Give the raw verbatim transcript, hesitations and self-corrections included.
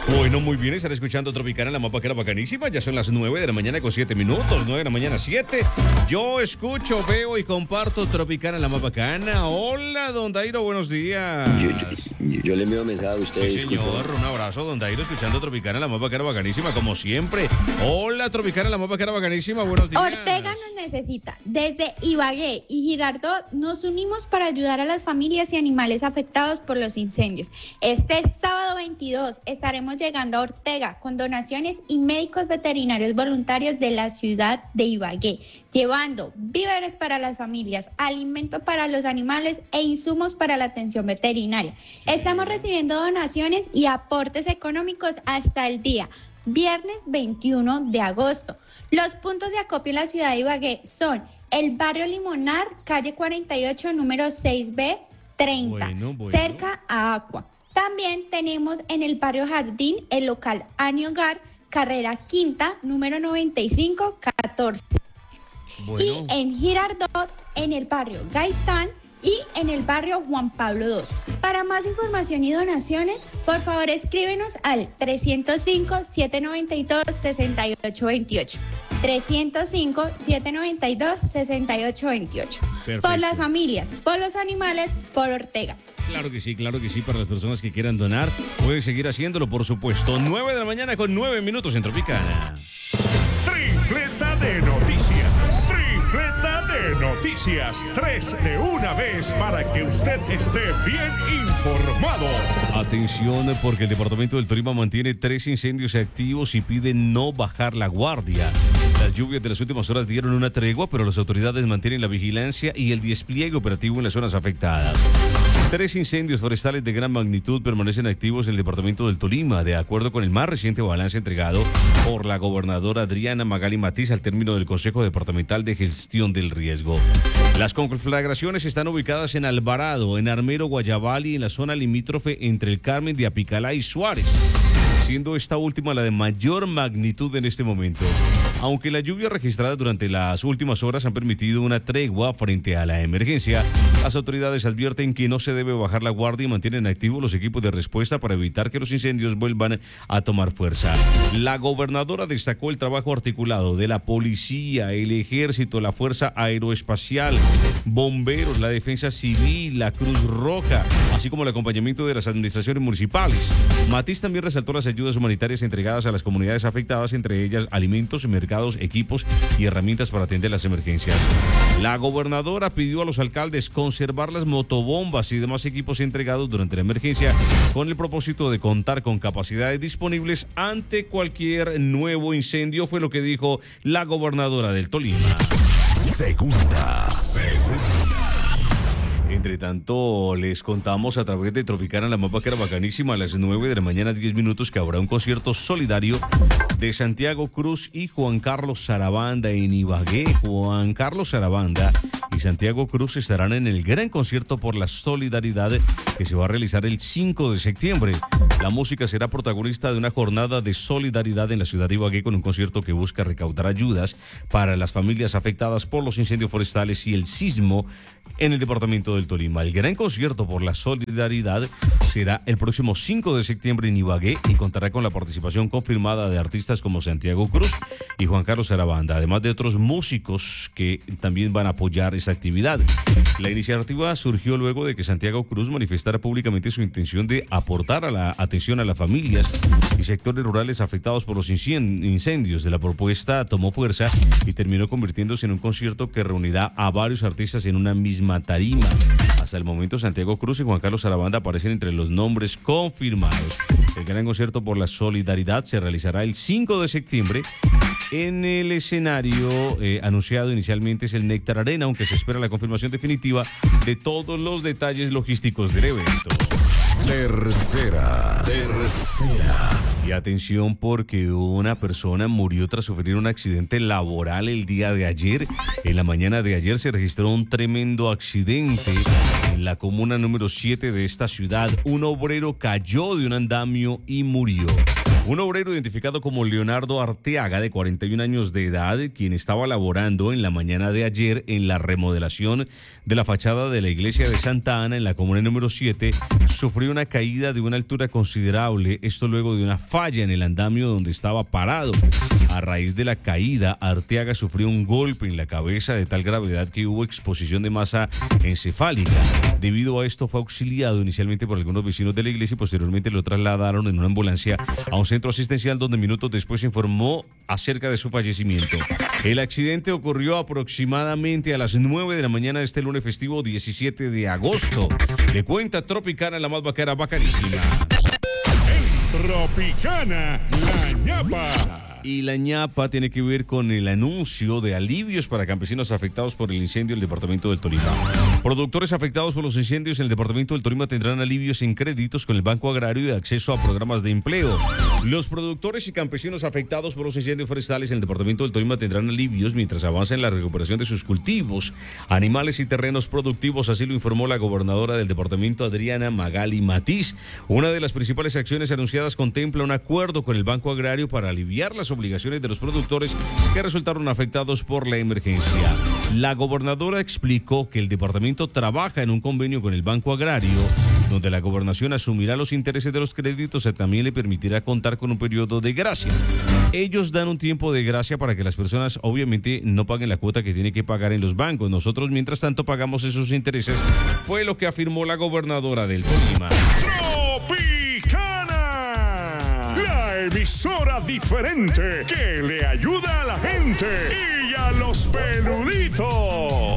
Bueno, muy bien, estar escuchando Tropicana, la mapa que era bacanísima. Ya son las nueve de la mañana con siete minutos, nueve de la mañana siete. Yo escucho, veo y comparto Tropicana, la más bacana. Hola, don Dairo, buenos días. Yo, yo, yo le envío mensaje a usted. Sí, señor, un abrazo, don Dairo, escuchando Tropicana, la más bacana, bacanísima, como siempre. Hola, Tropicana, la más bacana, bacanísima, buenos días. Ortega nos necesita. Desde Ibagué y Girardot nos unimos para ayudar a las familias y animales afectados por los incendios. Este sábado veintidós estaremos llegando a Ortega con donaciones y médicos veterinarios voluntarios de la ciudad de Ibagué, llevando víveres para las familias, alimento para los animales e insumos para la atención veterinaria. Estamos recibiendo donaciones y aportes económicos hasta el día viernes veintiuno de agosto. Los puntos de acopio en la ciudad de Ibagué son el barrio Limonar, calle cuarenta y ocho, número seis B treinta, bueno, bueno. cerca a Aqua. También tenemos en el barrio Jardín el local Ani Hogar, carrera quinta, número noventa y cinco catorce. Bueno. Y en Girardot, en el barrio Gaitán y en el barrio Juan Pablo segundo. Para más información y donaciones, por favor escríbenos al trescientos cinco, setecientos noventa y dos, sesenta y ocho veintiocho. trescientos cinco, setecientos noventa y dos, sesenta y ocho veintiocho. Perfecto. Por las familias, por los animales, por Ortega. Claro que sí, claro que sí, para las personas que quieran donar, pueden seguir haciéndolo, por supuesto. nueve de la mañana con nueve minutos en Tropicana. Tripleta de noticias, tripleta de noticias, tres de una vez para que usted esté bien informado. Atención, porque el departamento del Tolima mantiene tres incendios activos y pide no bajar la guardia. Las lluvias de las últimas horas dieron una tregua, pero las autoridades mantienen la vigilancia y el despliegue operativo en las zonas afectadas. Tres incendios forestales de gran magnitud permanecen activos en el departamento del Tolima, de acuerdo con el más reciente balance entregado por la gobernadora Adriana Magali Matiz al término del Consejo Departamental de Gestión del Riesgo. Las conflagraciones están ubicadas en Alvarado, en Armero, Guayabal y en la zona limítrofe entre el Carmen de Apicalá y Suárez, siendo esta última la de mayor magnitud en este momento. Aunque la lluvia registrada durante las últimas horas han permitido una tregua frente a la emergencia, las autoridades advierten que no se debe bajar la guardia y mantienen activos los equipos de respuesta para evitar que los incendios vuelvan a tomar fuerza. La gobernadora destacó el trabajo articulado de la policía, el ejército, la Fuerza Aeroespacial, bomberos, la defensa civil, la Cruz Roja, así como el acompañamiento de las administraciones municipales. Matiz también resaltó las ayudas humanitarias entregadas a las comunidades afectadas, entre ellas alimentos, mercados, equipos y herramientas para atender las emergencias. La gobernadora pidió a los alcaldes conservar las motobombas y demás equipos entregados durante la emergencia con el propósito de contar con capacidades disponibles ante cualquier nuevo incendio, fue lo que dijo la gobernadora del Tolima. Segunda, segunda. Entre tanto, les contamos a través de Tropicana, la mapa que era bacanísima, a las nueve de la mañana, diez minutos, que habrá un concierto solidario de Santiago Cruz y Juan Carlos Sarabanda en Ibagué. Juan Carlos Sarabanda y Santiago Cruz estarán en el gran concierto por la solidaridad que se va a realizar el cinco de septiembre. La música será protagonista de una jornada de solidaridad en la ciudad de Ibagué con un concierto que busca recaudar ayudas para las familias afectadas por los incendios forestales y el sismo en el departamento del Tolima. El gran concierto por la solidaridad será el próximo cinco de septiembre en Ibagué y contará con la participación confirmada de artistas como Santiago Cruz y Juan Carlos Sarabanda, además de otros músicos que también van a apoyar esa actividad. La iniciativa surgió luego de que Santiago Cruz manifestara públicamente su intención de aportar a la atención a las familias y sectores rurales afectados por los incendios. De la propuesta tomó fuerza y terminó convirtiéndose en un concierto que reunirá a varios artistas en una misma tarima. Hasta el momento, Santiago Cruz y Juan Carlos Sarabanda aparecen entre los nombres confirmados. El gran concierto por la solidaridad se realizará el cinco de septiembre. En el escenario eh, anunciado inicialmente es el Néctar Arena, aunque se espera la confirmación definitiva de todos los detalles logísticos del evento. Tercera, tercera. Y atención, porque una persona murió tras sufrir un accidente laboral el día de ayer. En la mañana de ayer se registró un tremendo accidente en la comuna número siete de esta ciudad. Un obrero cayó de un andamio y murió. Un obrero identificado como Leonardo Arteaga, de cuarenta y un años de edad, quien estaba laborando en la mañana de ayer en la remodelación de la fachada de la iglesia de Santa Ana en la comuna número siete, sufrió una caída de una altura considerable, esto luego de una falla en el andamio donde estaba parado. A raíz de la caída, Arteaga sufrió un golpe en la cabeza de tal gravedad que hubo exposición de masa encefálica. Debido a esto, fue auxiliado inicialmente por algunos vecinos de la iglesia y posteriormente lo trasladaron en una ambulancia a un centro asistencial donde minutos después se informó acerca de su fallecimiento. El accidente ocurrió aproximadamente a las nueve de la mañana de este lunes festivo diecisiete de agosto. Le cuenta Tropicana, la más bacana, bacanísima. En Tropicana, la ñapa. Y la ñapa tiene que ver con el anuncio de alivios para campesinos afectados por el incendio en el departamento del Tolima. Productores afectados por los incendios en el departamento del Tolima tendrán alivios en créditos con el Banco Agrario y acceso a programas de empleo. Los productores y campesinos afectados por los incendios forestales en el departamento del Tolima tendrán alivios mientras avanza en la recuperación de sus cultivos, animales y terrenos productivos, así lo informó la gobernadora del departamento, Adriana Magali Matiz. Una de las principales acciones anunciadas contempla un acuerdo con el Banco Agrario para aliviar las obligaciones de los productores que resultaron afectados por la emergencia. La gobernadora explicó que el departamento trabaja en un convenio con el Banco Agrario, donde la gobernación asumirá los intereses de los créditos y también le permitirá contar con un periodo de gracia. Ellos dan un tiempo de gracia para que las personas obviamente no paguen la cuota que tienen que pagar en los bancos. Nosotros, mientras tanto, pagamos esos intereses, fue lo que afirmó la gobernadora del Tolima. Emisora diferente que le ayuda a la gente y a los peluditos.